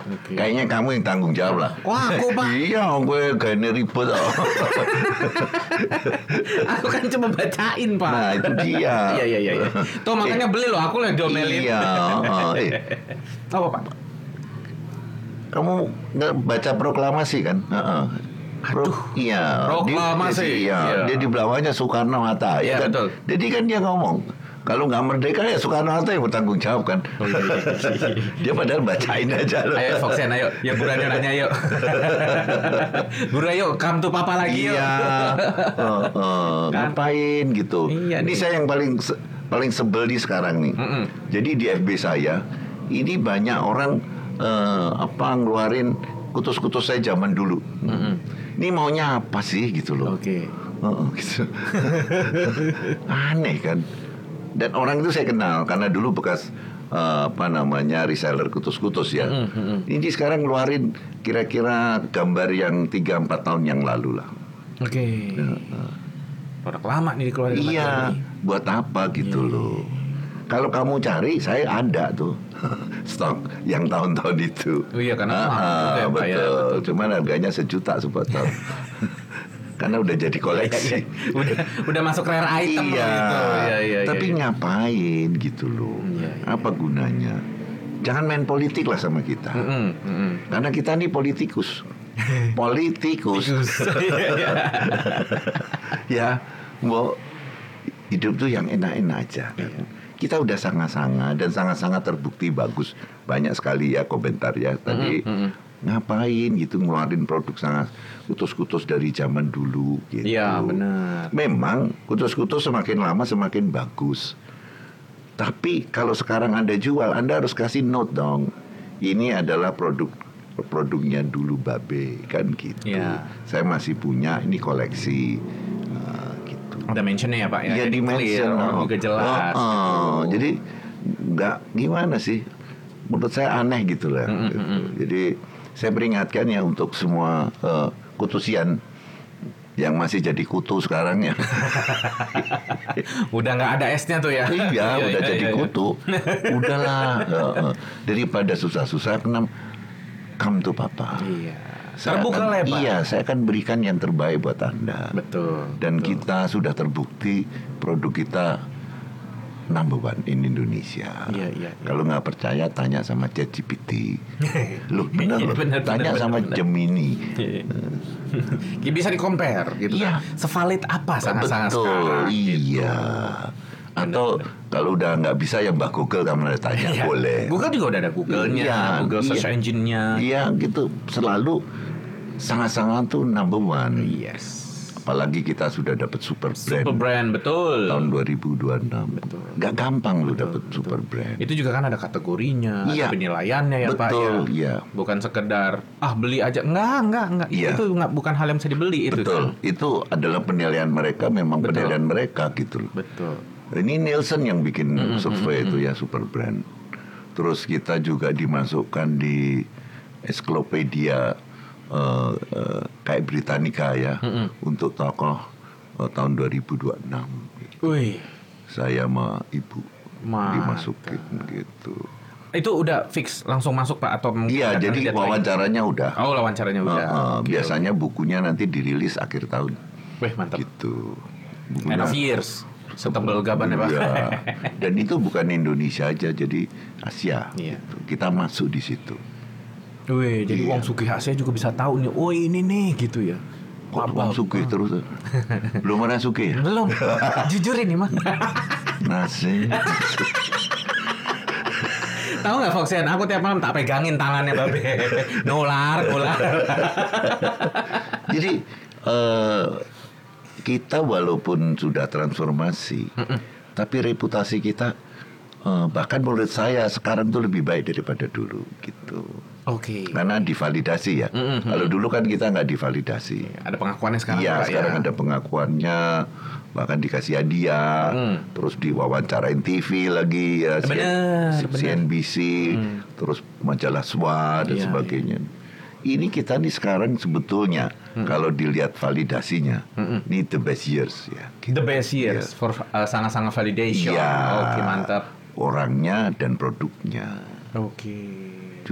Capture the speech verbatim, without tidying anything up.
Okay. Kayaknya kamu yang tanggung jawab lah. Wah, aku Pak. Iya, gue kayaknya ribet. Aku kan cuma bacain Pak. Nah itu dia. Iya iya iya. Tuh makanya beli loh, aku yang diomelin. Iya. Oh, eh. Apa Pak? Kamu nggak baca proklamasi kan? Uh-uh. Pro, Aduh, iya, proklamasi. Di, iya, Iya. dia di belakangnya Soekarno Hatta, Iya, ya kan? betul. Jadi kan dia ngomong, kalau nggak merdeka ya Soekarno Hatta yang bertanggung jawab kan? Oh, iya, iya. Dia padahal bacain aja loh. Ayo Foxian, ayo. Ya Buru Ayo nanya yuk. Buru Ayo, come to Papa lagi yuk. Iya, uh, uh, ngapain gitu? Iya, ini nih. saya yang paling se- paling sebel di sekarang nih. Mm-mm. Jadi di F B saya ini banyak orang uh, apa ngeluarin kutus-kutus saya zaman dulu. Mm-mm. Ini maunya apa sih gitu loh? Oke. Uh, gitu. Aneh kan? Dan orang itu saya kenal karena dulu bekas uh, apa namanya reseller kutus-kutus ya. Mm-mm. Ini sekarang ngeluarin kira-kira gambar yang tiga empat tahun yang lalu lah. Oke. Produk lama nih dikeluarin. Iya, lagi. buat apa gitu Iya, loh. Kalau kamu cari, saya ada tuh stok yang tahun-tahun itu. Oh iya, karena Ah, mahal juga ya, Pak, betul. ya, betul. Cuman harganya sejuta sebotol. Karena udah jadi koleksi. udah udah masuk rare item iya. gitu. Iya, iya, Tapi iya. ngapain gitu loh? Iya, iya. Apa gunanya? Jangan main politik lah sama kita. Mm-mm, mm-mm. Karena kita nih politikus. Politikus. Iya, iya. Ya, mau hidup tuh yang enak-enak aja. Kan? Kita udah sangat-sangat dan sangat-sangat terbukti bagus. Banyak sekali ya komentar ya tadi. Mm-mm, mm-mm. Ngapain gitu ngeluarin produk sangat kutus-kutus dari zaman dulu gitu. Iya, benar. Memang kutus-kutus semakin lama semakin bagus. Tapi kalau sekarang Anda jual, Anda harus kasih note dong. Ini adalah produk produknya dulu Babe kan gitu. Iya. Saya masih punya ini koleksi uh, gitu. Ada mentionnya ya Pak ya. Iya Jadi di clear, mention orang juga jelas. Oh, oh. gitu. Jadi nggak gimana sih? Menurut saya aneh gitu lah. Mm, mm, gitu. mm. Jadi saya peringatkan ya untuk semua uh, kutusian yang masih jadi kutu sekarang ya. Udah nggak ada esnya tuh ya. Iya, udah iya, jadi iya. kutu. Udahlah, uh, uh. daripada susah-susah kenam come to Papa. Iya. Saya Terbuka akan- lebar. Iya, saya akan berikan yang terbaik buat Anda. Betul. Dan betul. kita sudah terbukti produk kita number one in Indonesia. Iya, iya, iya. Kalau nggak percaya tanya sama ChatGPT. Loh benar, Iya, loh. benar, Tanya benar, sama benar. Gemini. Ya, bisa di compare gitu Iya. kan. Sevalid apa sangat-sangat Betul, sekarang. iya. Atau kalau udah nggak bisa ya Mbak Google kamu ada tanya Iya. boleh. Google juga udah ada Google-nya, Iya, Google search iya. engine-nya. Iya gitu, selalu sangat-sangat tuh number one. Yes. Apalagi kita sudah dapat super brand. Super brand, betul. Tahun dua ribu dua puluh enam. Betul. Gak gampang lo dapat super brand. Itu juga kan ada kategorinya, Iya. ada penilaiannya ya Pak ya. Betul, iya. Bukan sekedar ah beli aja. Enggak, enggak, enggak. Iya. Itu enggak bukan hal yang bisa dibeli itu Betul. kan. Itu adalah penilaian mereka, memang Betul. penilaian mereka gitu loh. Betul. Ini Nielsen yang bikin survei itu ya super brand. Terus kita juga dimasukkan di ensiklopedia uh, uh, kayak Britannica ya untuk tokoh uh, tahun dua ribu dua puluh enam. Gitu. Wih, Saya sama ibu Mantap. dimasukin gitu. itu udah fix langsung masuk Pak atau mungkin Iya, ada jadi kandidat wawancaranya udah. lagi? Oh, wawancaranya Uh, udah. uh, Oke, biasanya bukunya nanti dirilis akhir tahun Wih, mantap. gitu. End of years. Setebel gaban ya Pak. Iya. Dan itu bukan Indonesia aja, jadi Asia. Iya. Gitu. Kita masuk di situ. Wih, jadi Iya. Wong Sugih Asia juga bisa tahu nih. Oh, ini nih gitu ya. Kok Wong Sugih terus? Belum pernah Sugih ya? Belum. Jujur ini mah. Nasi. Tahu nggak Foxian? Aku tiap malam tak pegangin tangannya Babe. Nular, nular. Jadi eh, kita walaupun sudah transformasi, tapi reputasi kita eh, bahkan menurut saya sekarang tuh lebih baik daripada dulu gitu. Oke. Karena divalidasi ya. Mm-mm. Kalau dulu kan kita nggak divalidasi. Ada pengakuannya sekarang Iya, Pak, sekarang ya. ada pengakuannya, bahkan dikasih hadiah, Hmm. terus diwawancarain T V lagi ya, Bener, C N B C, terus majalah S W A dan Iya, sebagainya. Ini kita nih sekarang sebetulnya kalau dilihat validasinya, ini the best years ya. The best years Iya. for uh, sangat-sangat validation. Iya. Oke, mantap. Orangnya dan produknya. Oke.